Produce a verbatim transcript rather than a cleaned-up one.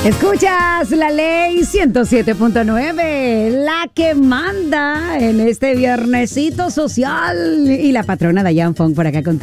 Escuchas la ley ciento siete punto nueve, la que manda en este viernesito social. Y la patrona Dayan Fong por acá contigo.